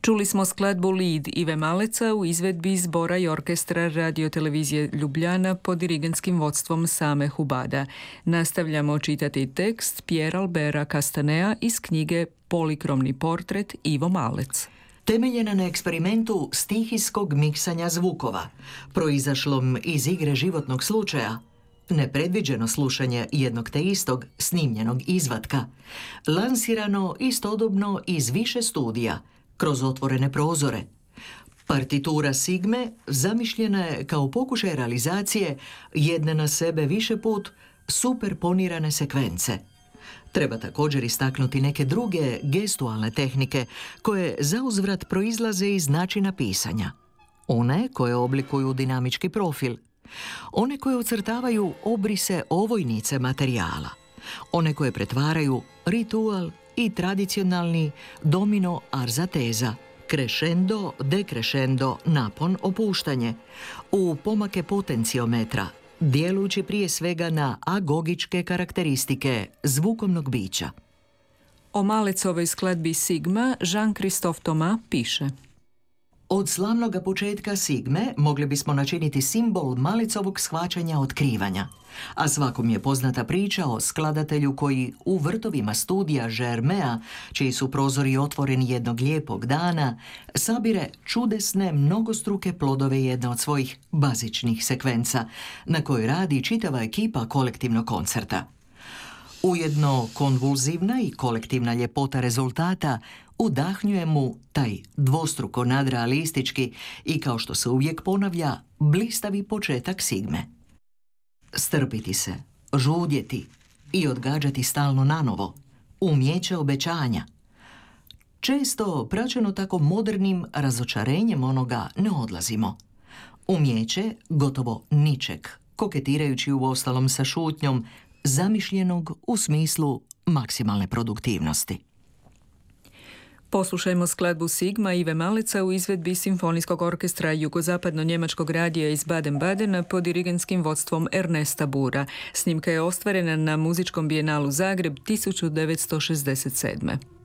Čuli smo skladbu Lid Ive Maleca u izvedbi zbora i orkestra radiotelevizije Ljubljana pod dirigentskim vodstvom Same Hubada. Nastavljamo čitati tekst Pierre Albera Castanea iz knjige Polikromni portret Ivo Malec. Temeljena na eksperimentu stihijskog miksanja zvukova, proizašlom iz igre životnog slučaja, nepredviđeno slušanje jednog te istog snimljenog izvatka, lansirano istodobno iz više studija, kroz otvorene prozore. Partitura Sigme zamišljena je kao pokušaj realizacije jedne na sebe više put superponirane sekvence. Treba također istaknuti neke druge gestualne tehnike koje zauzvrat proizlaze iz načina pisanja. One koje oblikuju dinamički profil, one koje ocrtavaju obrise ovojnice materijala, one koje pretvaraju ritual i tradicionalni domino arzateza, crescendo, decrescendo, napon, opuštanje, u pomake potenciometra, djelujući prije svega na agogičke karakteristike zvukovnog bića. O Malecovoj skladbi Sigma Jean-Christophe Thomas piše: Od slavnoga početka Sigme mogli bismo načiniti simbol Malecovog shvaćanja otkrivanja, a svakom je poznata priča o skladatelju koji u vrtovima studija Germea, čiji su prozori otvoreni jednog lijepog dana, sabire čudesne mnogostruke plodove jedne od svojih bazičnih sekvenca, na kojoj radi čitava ekipa kolektivnog koncerta. Ujedno konvulzivna i kolektivna ljepota rezultata udahnjuje mu taj dvostruko nadrealistički i, kao što se uvijek ponavlja, blistavi početak Sigme. Strpiti se, žudjeti i odgađati stalno nanovo, umijeće obećanja. Često, praćeno tako modernim razočarenjem onoga, ne odlazimo. Umijeće gotovo ničeg, koketirajući uostalom sa šutnjom, zamišljenog u smislu maksimalne produktivnosti. Poslušajmo skladbu Sigma Ive Maleca u izvedbi Simfonijskog orkestra Jugozapadno-njemačkog radija iz Baden-Badena pod dirigentskim vodstvom Ernesta Bura. Snimka je ostvarena na Muzičkom bijenalu Zagreb 1967.